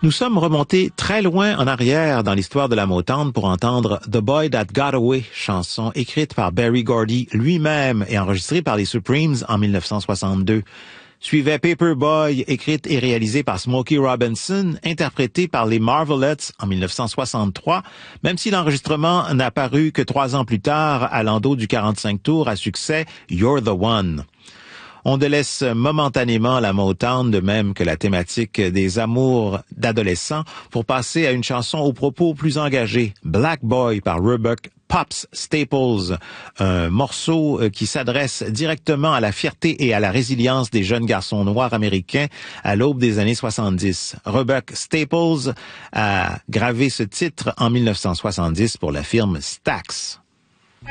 Nous sommes remontés très loin en arrière dans l'histoire de la Motown pour entendre The Boy That Got Away, chanson écrite par Berry Gordy lui-même et enregistrée par les Supremes en 1962. Suivait Paperboy, écrite et réalisée par Smokey Robinson, interprétée par les Marvelettes en 1963, même si l'enregistrement n'a paru que 3 ans plus tard à l'endos du 45 tours à succès You're the One. On délaisse momentanément la Motown, de même que la thématique des amours d'adolescents, pour passer à une chanson aux propos plus engagés, Black Boy par Roebuck Pops Staples, un morceau qui s'adresse directement à la fierté et à la résilience des jeunes garçons noirs américains à l'aube des années 70. Roebuck Staples a gravé ce titre en 1970 pour la firme Stax.